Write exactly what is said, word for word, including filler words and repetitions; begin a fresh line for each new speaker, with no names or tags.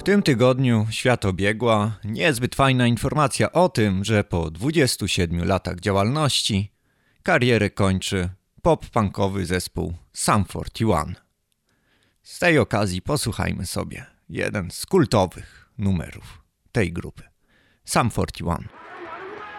tym tygodniu świat obiegła niezbyt fajna informacja o tym, że po dwudziestu siedmiu latach działalności karierę kończy pop-punkowy zespół Sum czterdzieści jeden. Z tej okazji posłuchajmy sobie jeden z kultowych numerów tej grupy. Sum czterdzieści jeden.